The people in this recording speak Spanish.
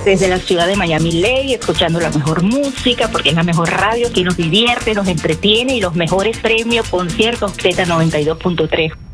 desde la ciudad de Miami-Dade, escuchando la mejor música, porque es la mejor radio que nos divierte, nos entretiene y los mejores premios, conciertos, Z92.3.